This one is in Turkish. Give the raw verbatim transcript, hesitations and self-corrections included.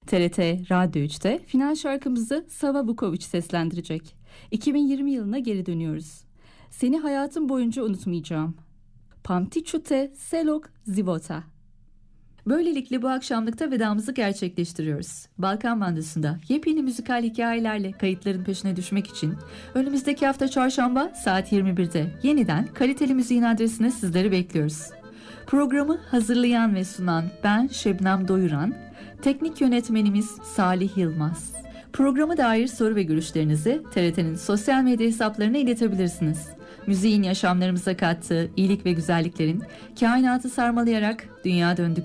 T R T Radyo üçte final şarkımızı Sava Vukovic seslendirecek. iki bin yirmi yılına geri dönüyoruz. Seni hayatım boyunca unutmayacağım. Pamtichute Selok Zivota. Böylelikle bu akşamlıkta vedamızı gerçekleştiriyoruz. Balkan Bandosu'nda yepyeni müzikal hikayelerle kayıtların peşine düşmek için önümüzdeki hafta çarşamba saat yirmi birde yeniden kaliteli müziğin adresine sizleri bekliyoruz. Programı hazırlayan ve sunan ben Şebnem Doyuran, teknik yönetmenimiz Salih Yılmaz. Programa dair soru ve görüşlerinizi T R T'nin sosyal medya hesaplarına iletebilirsiniz. Müziğin yaşamlarımıza kattığı iyilik ve güzelliklerin kainatı sarmalayarak dünya döndükçe